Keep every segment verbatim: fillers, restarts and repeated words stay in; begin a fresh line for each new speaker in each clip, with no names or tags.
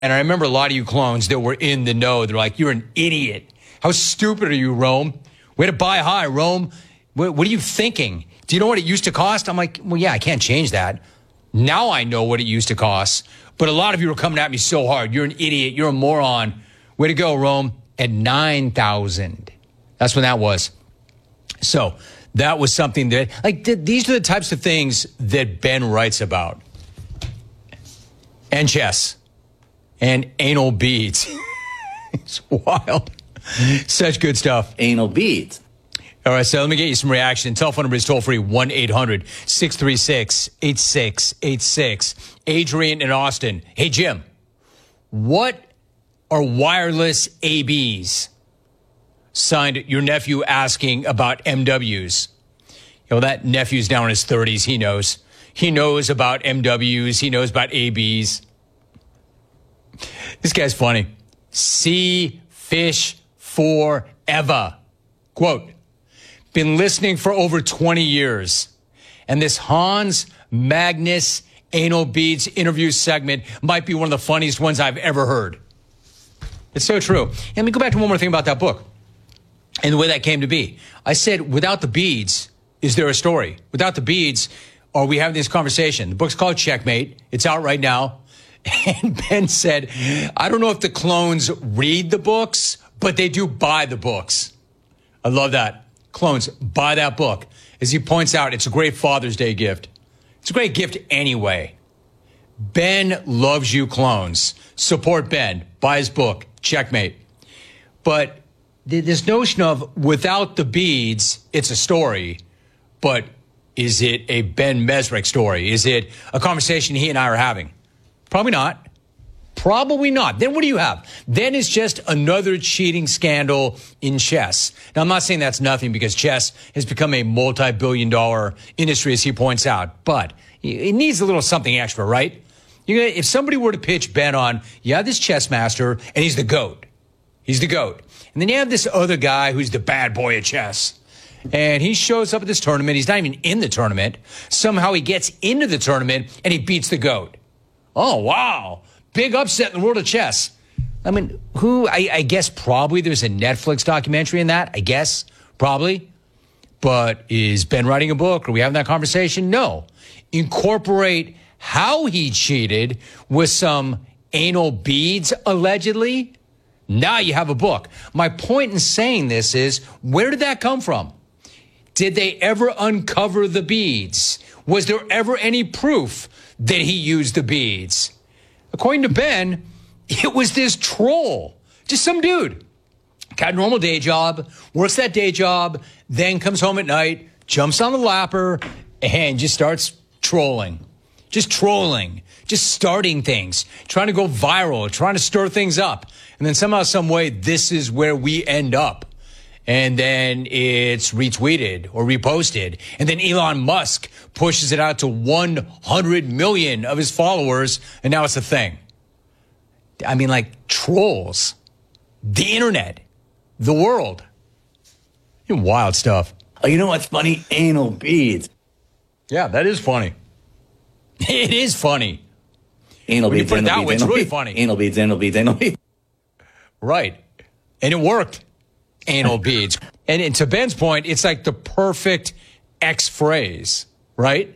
And I remember a lot of you clones that were in the know. They're like, you're an idiot. How stupid are you, Rome? Way to buy high, Rome. What, what are you thinking? Do you know what it used to cost? I'm like, well, yeah, I can't change that. Now I know what it used to cost. But a lot of you are coming at me so hard. You're an idiot. You're a moron. Way to go, Rome. At nine thousand. That's when that was. So that was something that, like, th- these are the types of things that Ben writes about. And chess. And anal beads. It's wild. Such good stuff.
Anal beads.
All right, so let me get you some reaction. Telephone number is toll free, one eight hundred six three six eight six eight six. Adrian in Austin. Hey, Jim, what are wireless A Bs? Signed, your nephew asking about M Ws. You know, that nephew's now in his thirties. He knows. He knows about M Ws. He knows about A Bs. This guy's funny. See fish forever. Quote, been listening for over twenty years. And this Hans Magnus Anal Beads interview segment might be one of the funniest ones I've ever heard. It's so true. And let me go back to one more thing about that book and the way that came to be. I said, without the beads, is there a story? Without the beads, are we having this conversation? The book's called Checkmate. It's out right now. And Ben said, I don't know if the clones read the books, but they do buy the books. I love that. Clones, buy that book. As he points out, it's a great Father's Day gift. It's a great gift anyway. Ben loves you, clones. Support Ben. Buy his book, Checkmate. But this notion of without the beads, it's a story. But is it a Ben Mesrick story? Is it a conversation he and I are having? Probably not. Probably not. Then what do you have? Then it's just another cheating scandal in chess. Now, I'm not saying that's nothing because chess has become a multi-billion dollar industry, as he points out. But it needs a little something extra, right? You're gonna, if somebody were to pitch Ben on, you have this chess master, and he's the GOAT. He's the GOAT. And then you have this other guy who's the bad boy of chess. And he shows up at this tournament. He's not even in the tournament. Somehow he gets into the tournament, and he beats the GOAT. Oh, wow. Big upset in the world of chess. I mean, who, I, I guess probably there's a Netflix documentary in that. I guess, probably. But is Ben writing a book? Are we having that conversation? No. Incorporate how he cheated with some anal beads, allegedly. Now you have a book. My point in saying this is, where did that come from? Did they ever uncover the beads? Was there ever any proof that he used the beads? According to Ben, it was this troll, just some dude. Got a normal day job, works that day job, then comes home at night, jumps on the lapper, and just starts trolling. Just trolling, just starting things, trying to go viral, trying to stir things up. And then somehow, some way, this is where we end up. And then it's retweeted or reposted. And then Elon Musk pushes it out to one hundred million of his followers. And now it's a thing. I mean, like trolls, the internet, the world. Wild stuff.
Oh, you know what's funny? Anal beads.
Yeah, that is funny. It is funny.
Anal
when
beads,
you put it that
beads,
way, it's really
beads,
funny.
Anal beads, anal beads, anal beads.
Right. And it worked. Anal beads. And, and to Ben's point, it's like the perfect X phrase, right?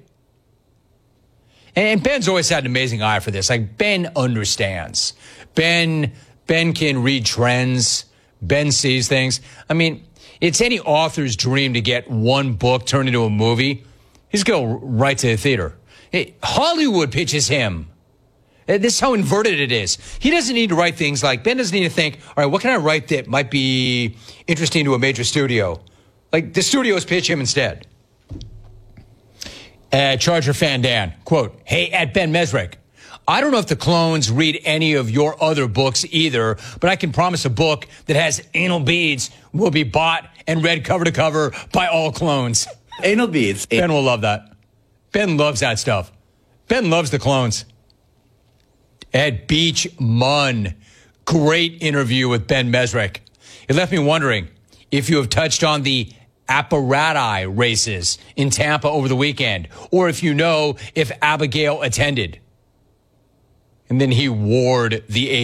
And, and Ben's always had an amazing eye for this. Like, Ben understands. Ben, Ben can read trends. Ben sees things. I mean, it's any author's dream to get one book turned into a movie. He's go right to the theater. Hey, Hollywood pitches him. This is how inverted it is. He doesn't need to write things like, Ben doesn't need to think, all right, what can I write that might be interesting to a major studio? Like, the studios pitch him instead. Uh, Charger fan Dan, quote, hey, at Ben Mesrick, I don't know if the clones read any of your other books either, but I can promise a book that has anal beads will be bought and read cover to cover by all clones.
Anal beads.
Ben will love that. Ben loves that stuff. Ben loves the clones. At Beach Munn, great interview with Ben Mesrick. It left me wondering if you have touched on the apparati races in Tampa over the weekend, or if you know if Abigail attended. And then he warred the